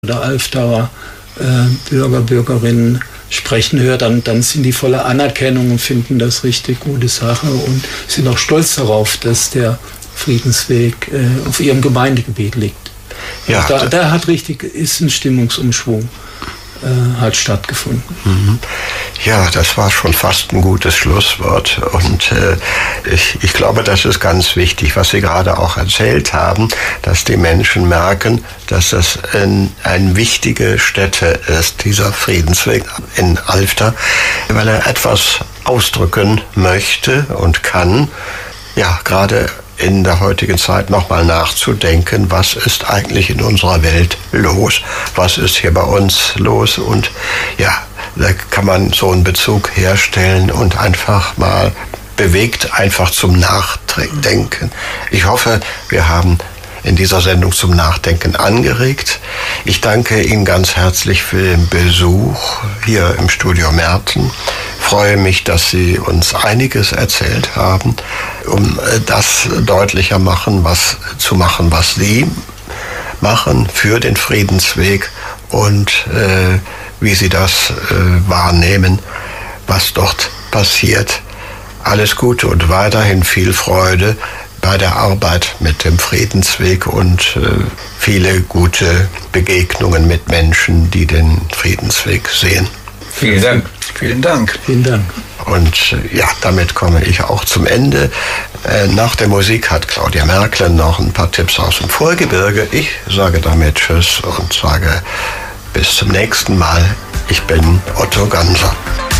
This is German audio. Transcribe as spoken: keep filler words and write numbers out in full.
oder Alftarer äh, Bürger, Bürgerinnen sprechen hört, dann, dann sind die voller Anerkennung und finden das richtig gute Sache und sind auch stolz darauf, dass der Friedensweg äh, auf ihrem Gemeindegebiet liegt. Ja, da, da hat richtig, ist ein Stimmungsumschwung äh, halt stattgefunden. Mhm. Ja, das war schon fast ein gutes Schlusswort und äh, ich, ich glaube, das ist ganz wichtig, was Sie gerade auch erzählt haben, dass die Menschen merken, dass das ein, eine wichtige Stätte ist, dieser Friedensweg in Alfter, weil er etwas ausdrücken möchte und kann, ja, gerade in der heutigen Zeit nochmal nachzudenken, was ist eigentlich in unserer Welt los, was ist hier bei uns los und ja, da kann man so einen Bezug herstellen und einfach mal bewegt einfach zum Nachdenken. Ich hoffe, wir haben in dieser Sendung zum Nachdenken angeregt. Ich danke Ihnen ganz herzlich für den Besuch hier im Studio Merten. Ich freue mich, dass Sie uns einiges erzählt haben, um das deutlicher machen, was zu machen, was Sie machen für den Friedensweg und äh, wie Sie das äh, wahrnehmen, was dort passiert. Alles Gute und weiterhin viel Freude bei der Arbeit mit dem Friedensweg und äh, viele gute Begegnungen mit Menschen, die den Friedensweg sehen. Vielen Dank. Vielen Dank. Vielen Dank. Und äh, ja, damit komme ich auch zum Ende. Äh, nach der Musik hat Claudia Merkle noch ein paar Tipps aus dem Vorgebirge. Ich sage damit Tschüss und sage bis zum nächsten Mal. Ich bin Otto Ganser.